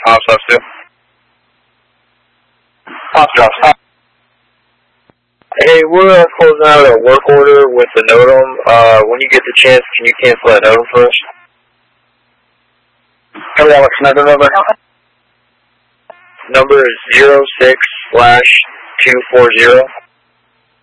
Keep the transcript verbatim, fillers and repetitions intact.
Miles up two. Drop stop. Hey, we're uh, closing out a work order with the NOTAM. Uh, when you get the chance, can you cancel that NOTAM for us? Hey, Alex, another number? Number is zero six slash two four zero.